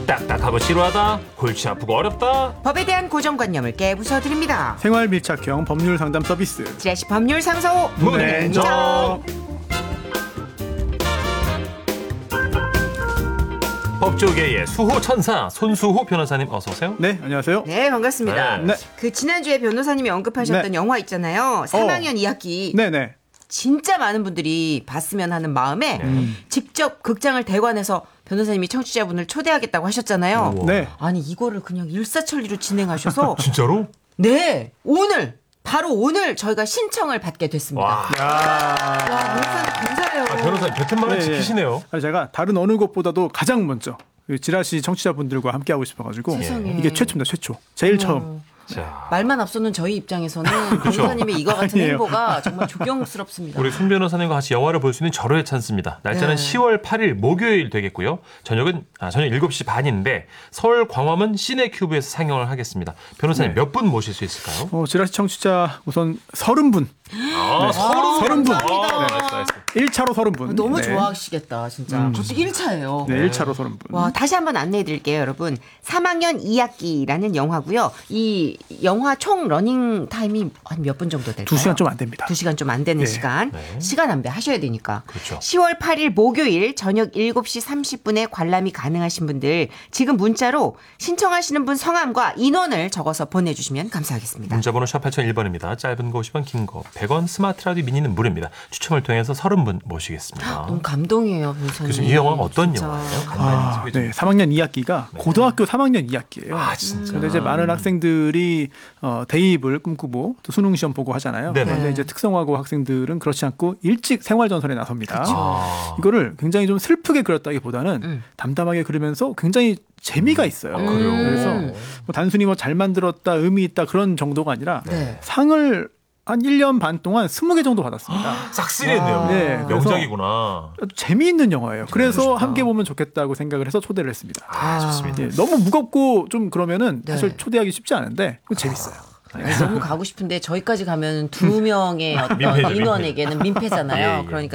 딱딱하고 지루하다? 골치 아프고 어렵다? 법에 대한 고정관념을 깨부숴드립니다. 생활 밀착형 법률 상담 서비스 지라시 법률 상소 문앤정. 법조계의 수호 천사 손수호 변호사님 어서 오세요. 네, 안녕하세요. 네, 반갑습니다. 네. 그 지난주에 변호사님이 언급하셨던 네. 영화 있잖아요. 3학년 2학기. 네네. 진짜 많은 분들이 봤으면 하는 마음에 직접 극장을 대관해서 변호사님이 청취자분을 초대하겠다고 하셨잖아요. 우와. 네. 아니 이거를 그냥 일사천리로 진행하셔서 진짜로? 네, 바로 오늘 저희가 신청을 받게 됐습니다. 와. 와, 변호사님 감사해요. 변호사님 뱉은 말은 지키시네요. 제가 다른 어느 곳보다도 가장 먼저 그 지라시 청취자분들과 함께 하고 싶어가지고 세상에. 이게 최초입니다. 최초. 제일 처음. 자, 말만 앞서는 저희 입장에서는 변호사님의 이와 같은 아니에요. 행보가 정말 존경스럽습니다. 우리 손 변호사님과 같이 영화를 볼 수 있는 절호의 찬스입니다. 날짜는 네. 10월 8일 목요일 되겠고요. 저녁 7시 반인데 서울 광화문 시네큐브에서 상영을 하겠습니다. 변호사님 네. 몇 분 모실 수 있을까요? 지라시 청취자 우선 30분. 아, 30분. 감사합니다. 1차로 30분. 너무 네. 좋아하시겠다 진짜. 벌써 1차예요. 네, 1차로 30분. 와, 다시 한번 안내해 드릴게요, 여러분. 3학년 2학기라는 영화고요. 이 영화 총 러닝 타임이 한 몇 분 정도 될까요? 2시간 좀 안 됩니다. 2시간 좀 안 되는 네. 시간. 네. 시간 안배하셔야 되니까. 그렇죠. 10월 8일 목요일 저녁 7시 30분에 관람이 가능하신 분들 지금 문자로 신청하시는 분 성함과 인원을 적어서 보내주시면 감사하겠습니다. 문자번호 샵 8001번입니다. 짧은 거 50원, 긴 거 100원, 스마트 라디오 미니는 무료입니다. 추첨을 통해서 30분 모시겠습니다. 너무 감동이에요, 변호사님. 그래서 이 영화가 어떤 진짜. 영화예요? 간단히 소개 좀. 네, 3학년 2학기가 고등학교 3학년 2학기예요. 아, 진짜. 근데 이제 많은 학생들이 대입을 꿈꾸고 또 수능 시험 보고 하잖아요. 네네. 그런데 이제 특성화고 학생들은 그렇지 않고 일찍 생활 전선에 나섭니다. 아. 이거를 굉장히 좀 슬프게 그렸다기보다는 담담하게 그리면서 굉장히 재미가 있어요. 그래요? 그래서 뭐 단순히 뭐 잘 만들었다, 의미 있다 그런 정도가 아니라 네. 상을 한 1년 반 동안 20개 정도 받았습니다. 싹쓸이했네요. 네, 그래서 명작이구나. 아주 재미있는 영화예요. 그래서 멋있다. 함께 보면 좋겠다고 생각을 해서 초대를 했습니다. 아, 좋습니다. 예, 너무 무겁고 좀 그러면은 네. 사실 초대하기 쉽지 않은데 재밌어요. 너무 가고 싶은데 저희까지 가면 2명의 어떤 민폐죠, 민폐. 인원에게는 민폐잖아요. 예, 예. 그러니까